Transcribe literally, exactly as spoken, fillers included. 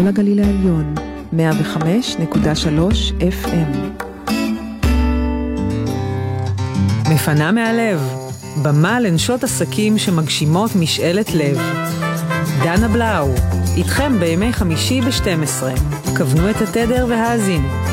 לגליל העליון, מאה וחמש נקודה שלוש אף אם. מפנה מהלב, במה לנשות עסקים שמגשימות משאלת לב. דנה בלאו, איתכם בימי חמישי ב-שתים עשרה. כוונו את התדר והאזינו.